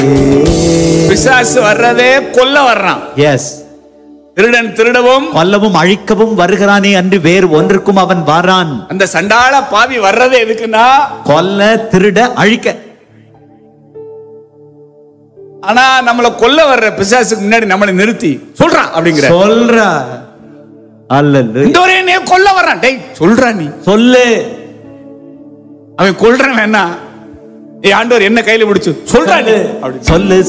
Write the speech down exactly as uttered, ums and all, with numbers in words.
பிசாசு வர்றதே கொல்ல வர்றான். எஸ், திருடன் திருடவும் கொல்லவும் அழிக்கவும் வருகிறானே அன்று வேறு ஒன்றுக்கும் அவன் வாரான். அந்த சண்டாள பாவி வர்றதே எதுக்குன்னா கொல்ல, திருட, அழிக்க. ஆனா நம்மள கொல்ல வர்ற பிசாசுக்கு முன்னாடி நம்மளை நிறுத்தி சொல்றான் அப்படிங்கிற சொல்றா. அல்லேலூயா. இந்த ஒரே நீ கொல்ல வர்றான். டேய் சொல்றா, நீ சொல்லு. அவன் கொல்றான் என்ன? ஏய் ஆண்டவர் என்ன கையில பிடிச்சு சொல்றா நீ அப்படி சொல்லு.